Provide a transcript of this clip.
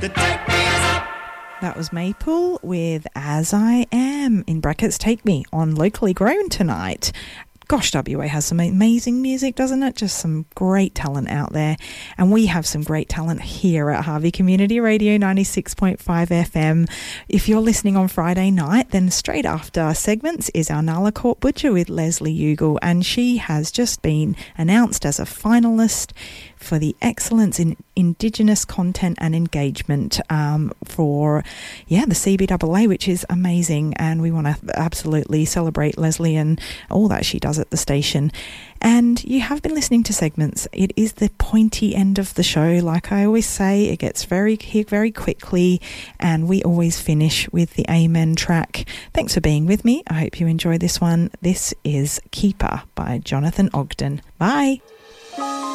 That was Maple with As I Am, in brackets, Take Me, on Locally Grown tonight. Gosh, WA has some amazing music, doesn't it? Just some great talent out there. And we have some great talent here at Harvey Community Radio 96.5 FM. If you're listening on Friday night, then straight after segments is our Nala Court Butcher with Leslie Ugal. And she has just been announced as a finalist for the Excellence in Indigenous Content and Engagement for the CBAA, which is amazing. And we want to absolutely celebrate Leslie and all that she does at the station. And you have been listening to segments. It is the pointy end of the show. Like I always say, it gets very quickly, and we always finish with the Amen track. Thanks for being with me. I hope you enjoy this one. This is Keeper by Jonathan Ogden. Bye.